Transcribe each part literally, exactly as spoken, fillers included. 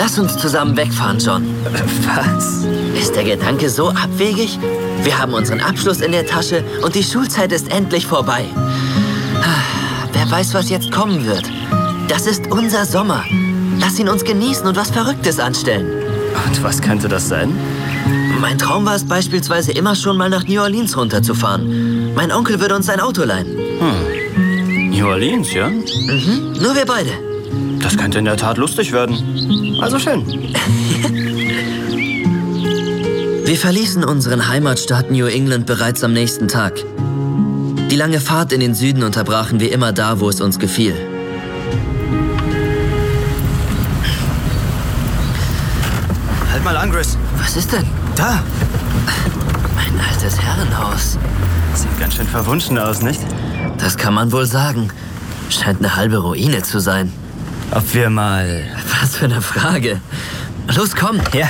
Lass uns zusammen wegfahren, John. Was? Ist der Gedanke so abwegig? Wir haben unseren Abschluss in der Tasche und die Schulzeit ist endlich vorbei. Wer weiß, was jetzt kommen wird. Das ist unser Sommer. Lass ihn uns genießen und was Verrücktes anstellen. Und was könnte das sein? Mein Traum war es beispielsweise immer schon mal nach New Orleans runterzufahren. Mein Onkel würde uns sein Auto leihen. Hm. New Orleans, ja? Mhm, nur wir beide. Das könnte in der Tat lustig werden. Also schön. Wir verließen unseren Heimatstaat New England bereits am nächsten Tag. Die lange Fahrt in den Süden unterbrachen wir immer da, wo es uns gefiel. Halt mal an, Chris. Was ist denn? Da. Ein altes Herrenhaus. Sieht ganz schön verwunschen aus, nicht? Das kann man wohl sagen. Scheint eine halbe Ruine zu sein. Ob wir mal... Was für eine Frage. Los, komm. Ja.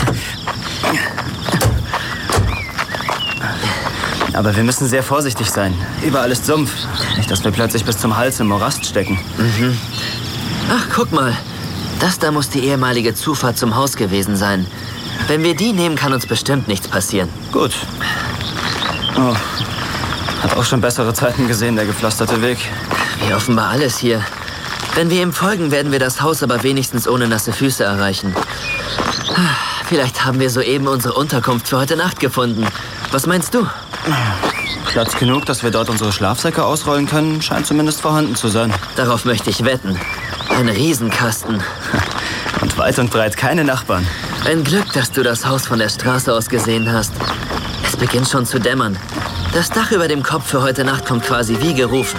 Aber wir müssen sehr vorsichtig sein. Überall ist Sumpf. Nicht, dass wir plötzlich bis zum Hals im Morast stecken. Mhm. Ach, guck mal. Das da muss die ehemalige Zufahrt zum Haus gewesen sein. Wenn wir die nehmen, kann uns bestimmt nichts passieren. Gut. Oh. Hat auch schon bessere Zeiten gesehen, der gepflasterte Weg. Wie offenbar alles hier. Wenn wir ihm folgen, werden wir das Haus aber wenigstens ohne nasse Füße erreichen. Vielleicht haben wir soeben unsere Unterkunft für heute Nacht gefunden. Was meinst du? Platz genug, dass wir dort unsere Schlafsäcke ausrollen können, scheint zumindest vorhanden zu sein. Darauf möchte ich wetten. Ein Riesenkasten. Und weit und breit keine Nachbarn. Ein Glück, dass du das Haus von der Straße aus gesehen hast. Es beginnt schon zu dämmern. Das Dach über dem Kopf für heute Nacht kommt quasi wie gerufen.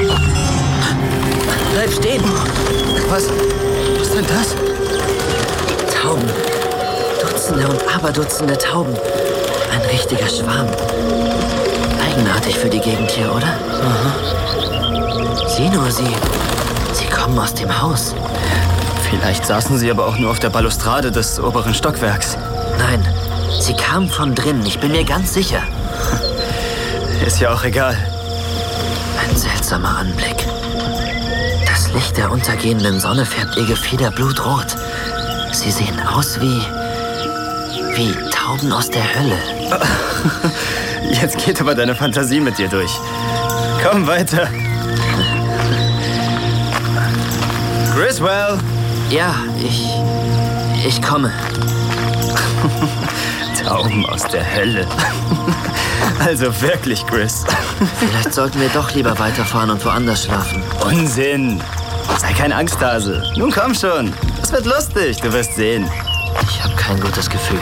Bleib stehen! Was? Was ist denn das? Tauben. Dutzende und Aberdutzende Tauben. Ein richtiger Schwarm. Eigenartig für die Gegend hier, oder? Aha. Sieh nur sie. Sie kommen aus dem Haus. Vielleicht saßen sie aber auch nur auf der Balustrade des oberen Stockwerks. Nein, sie kamen von drinnen. Ich bin mir ganz sicher. Ist ja auch egal. Ein seltsamer Anblick. Das Licht der untergehenden Sonne färbt ihr Gefieder blutrot. Sie sehen aus wie... wie Tauben aus der Hölle. Jetzt geht aber deine Fantasie mit dir durch. Komm weiter. Griswell! Ja, ich... ich komme. Tauben aus der Hölle. Also wirklich, Chris. Vielleicht sollten wir doch lieber weiterfahren und woanders schlafen. Unsinn. Sei kein Angsthase. Nun komm schon. Es wird lustig, du wirst sehen. Ich habe kein gutes Gefühl.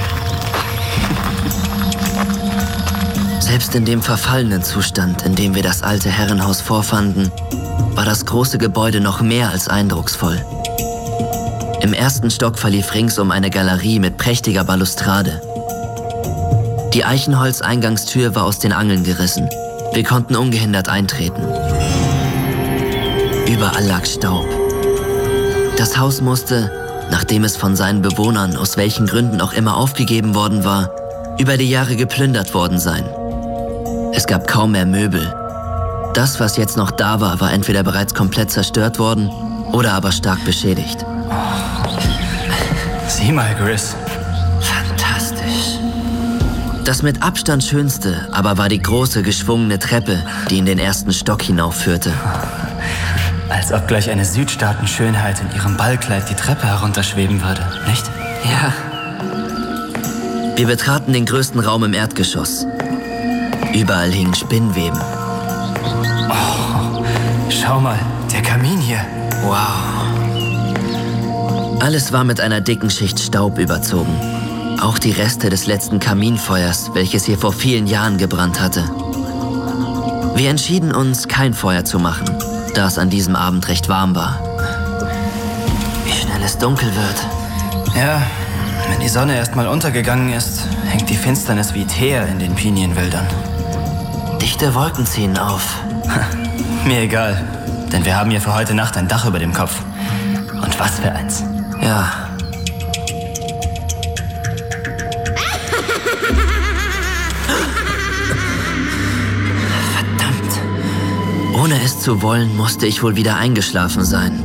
Selbst in dem verfallenen Zustand, in dem wir das alte Herrenhaus vorfanden, war das große Gebäude noch mehr als eindrucksvoll. Im ersten Stock verlief ringsum eine Galerie mit prächtiger Balustrade. Die Eichenholz-Eingangstür war aus den Angeln gerissen. Wir konnten ungehindert eintreten. Überall lag Staub. Das Haus musste, nachdem es von seinen Bewohnern aus welchen Gründen auch immer aufgegeben worden war, über die Jahre geplündert worden sein. Es gab kaum mehr Möbel. Das, was jetzt noch da war, war entweder bereits komplett zerstört worden oder aber stark beschädigt. Sieh mal, Chris. Fantastisch. Das mit Abstand schönste aber war die große, geschwungene Treppe, die in den ersten Stock hinaufführte. Als ob gleich eine Südstaatenschönheit in ihrem Ballkleid die Treppe herunterschweben würde, nicht? Ja. Wir betraten den größten Raum im Erdgeschoss. Überall hingen Spinnweben. Oh, schau mal, der Kamin hier. Wow. Alles war mit einer dicken Schicht Staub überzogen. Auch die Reste des letzten Kaminfeuers, welches hier vor vielen Jahren gebrannt hatte. Wir entschieden uns, kein Feuer zu machen, da es an diesem Abend recht warm war. Wie schnell es dunkel wird. Ja, wenn die Sonne erst mal untergegangen ist, hängt die Finsternis wie Teer in den Pinienwäldern. Dichte Wolken ziehen auf. Mir egal, denn wir haben hier für heute Nacht ein Dach über dem Kopf. Und was für eins. Ja. Verdammt. Ohne es zu wollen, musste ich wohl wieder eingeschlafen sein.